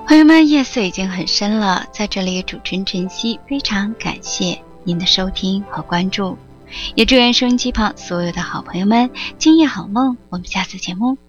朋友们，夜色已经很深了，在这里主持人晨曦非常感谢您的收听和关注，也祝愿收音机旁所有的好朋友们今夜好梦，我们下次节目